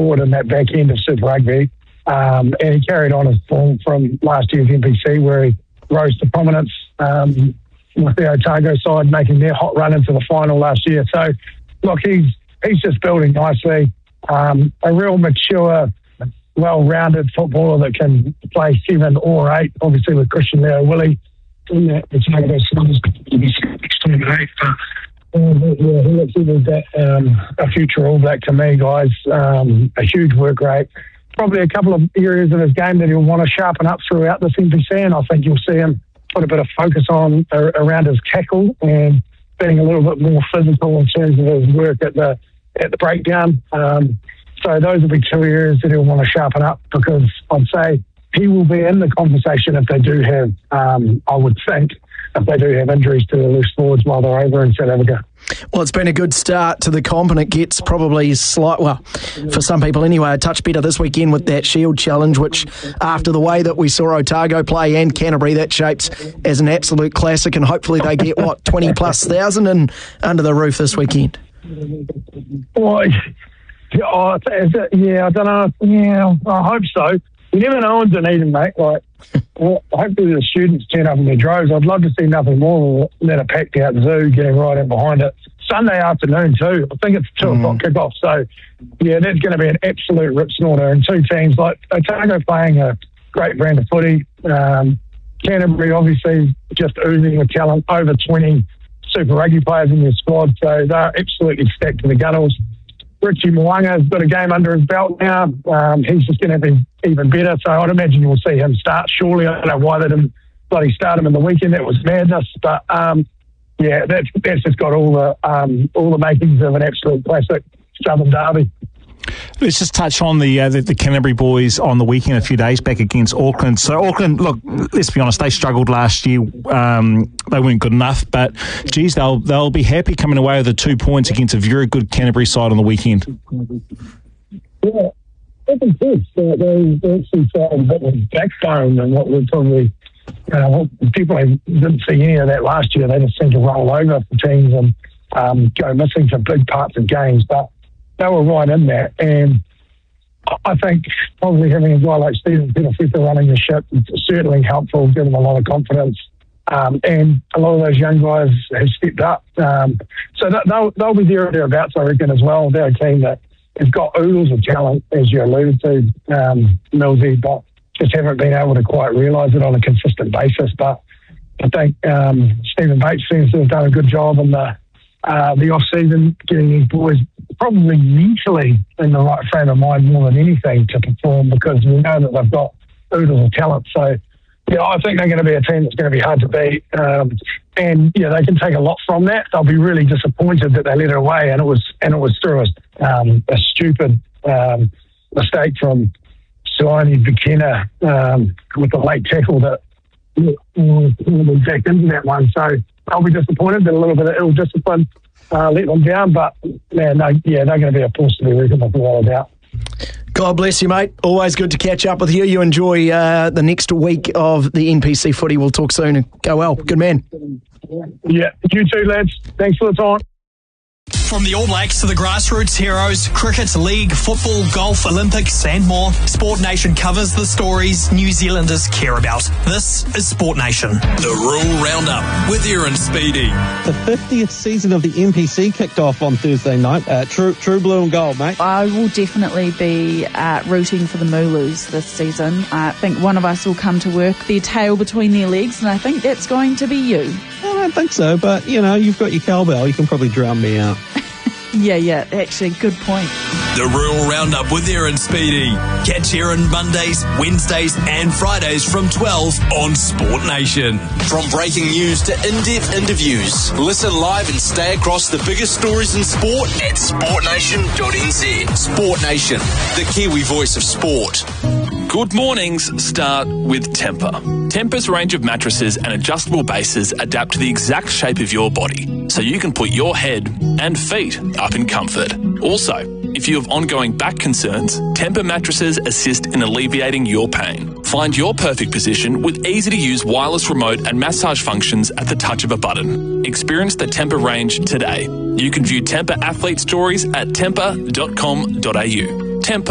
forward in that back end of Super Rugby. And he carried on his form from last year's NPC, where he rose to prominence with the Otago side, making their hot run into the final last year. So, look, he's just building nicely. A real mature, well-rounded footballer that can play 7 or 8, obviously with Christian Leo Willie in that Otago side. He looks like that a future All Black to me, guys. A huge work rate. Probably a couple of areas of his game that he'll want to sharpen up throughout this NPC, and I think you'll see him put a bit of focus on around his tackle and being a little bit more physical in terms of his work at the breakdown. So those will be 2 areas that he'll want to sharpen up, because I'd say he will be in the conversation if they do have, I would think, if they do have injuries to the loose forwards while they're over in South Africa. Well, it's been a good start to the comp, and it gets probably for some people anyway, a touch better this weekend with that Shield Challenge, which after the way that we saw Otago play and Canterbury, that shapes as an absolute classic, and hopefully they get, 20+ thousand in under the roof this weekend. Well, I don't know. Yeah, I hope so. You never know in Dunedin, mate. Hopefully the students turn up in their droves. I'd love to see nothing more than a packed out zoo getting right in behind it. Sunday afternoon too. I think it's 2 o'clock kickoff. So, yeah, that's going to be an absolute rip snorter. And 2 teams like Otago playing a great brand of footy. Canterbury obviously just oozing with talent. Over 20 Super Rugby players in their squad. So they're absolutely stacked to the gunnels. Richie Mo'unga's got a game under his belt now. He's just going to be even better. So I'd imagine you'll see him start shortly. I don't know why they didn't bloody start him in the weekend. That was madness. But that's just got all the makings of an absolute classic Southern derby. Let's just touch on the Canterbury boys on the weekend a few days back against Auckland. So Auckland, look, let's be honest, they struggled last year. They weren't good enough, but geez, they'll be happy coming away with the 2 points against a very good Canterbury side on the weekend. Yeah, I think they actually started a bit of backbone and what we're probably, people didn't see any of that last year. They just seemed to roll over for teams and go missing for big parts of games, but they were right in there, and I think probably having a guy like Stephen Petafeta running the ship is certainly helpful, give them a lot of confidence, and a lot of those young guys have stepped up. So they'll be there or thereabouts, I reckon, as well. They're a team that has got oodles of talent, as you alluded to, Millsy, but just haven't been able to quite realise it on a consistent basis. But I think Stephen Bates seems to have done a good job in the off-season, getting these boys probably mentally in the right frame of mind more than anything to perform, because we know that they've got oodles of talent. So, I think they're going to be a team that's going to be hard to beat. And they can take a lot from that. They'll be really disappointed that they let it away, and it was through a stupid mistake from Suani Bikena with the late tackle that back into that one. So they'll be disappointed that a little bit of ill discipline let them down, but man, they're going to be a force to be reckoned with without a doubt. God bless you, mate. Always good to catch up with you. You enjoy the next week of the NPC footy. We'll talk soon and go well. Good man. Yeah, you too, lads. Thanks for the time. From the All Blacks to the grassroots heroes, cricket, league, football, golf, Olympics and more, Sport Nation covers the stories New Zealanders care about. This is Sport Nation. The Rural Roundup with Aaron Speedy. The 50th season of the NPC kicked off on Thursday night. True blue and gold, mate. I will definitely be rooting for the Mooloos this season. I think one of us will come to work, their tail between their legs, and I think that's going to be you. I don't think so, but, you've got your cowbell. You can probably drown me out. Yeah, actually, good point. The Rural Roundup with Aaron Speedy. Catch Aaron Mondays, Wednesdays and Fridays from 12 on Sport Nation. From breaking news to in-depth interviews, listen live and stay across the biggest stories in sport at sportnation.nz. Sport Nation, the Kiwi voice of sport. Good mornings start with Tempur. Tempur's range of mattresses and adjustable bases adapt to the exact shape of your body, so you can put your head and feet up in comfort. Also, if you have ongoing back concerns, Tempur mattresses assist in alleviating your pain. Find your perfect position with easy-to-use wireless remote and massage functions at the touch of a button. Experience the Tempur range today. You can view Tempur athlete stories at tempur.com.au.